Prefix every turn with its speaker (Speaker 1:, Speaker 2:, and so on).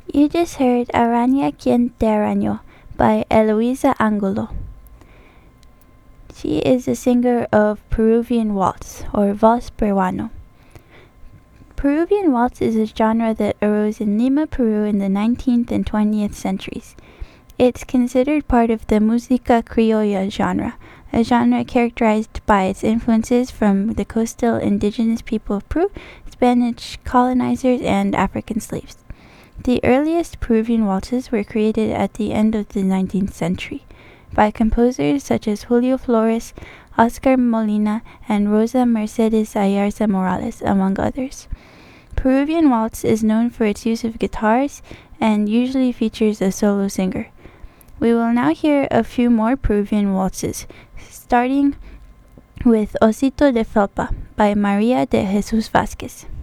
Speaker 1: You just heard Araña Quien Te Arañó by Eloisa Angulo. She is a singer of Peruvian waltz, or Vals Peruano. Peruvian waltz is a genre that arose in Lima, Peru in the 19th and 20th centuries. It's considered part of the música criolla genre, a genre characterized by its influences from the coastal indigenous people of Peru, Spanish colonizers, and African slaves. The earliest Peruvian waltzes were created at the end of the 19th century by composers such as Julio Flores, Oscar Molina, and Rosa Mercedes Ayarza Morales, among others. Peruvian waltz is known for its use of guitars and usually features a solo singer. We will now hear a few more Peruvian waltzes, starting with Osito de Felpa by Maria de Jesus Vázquez.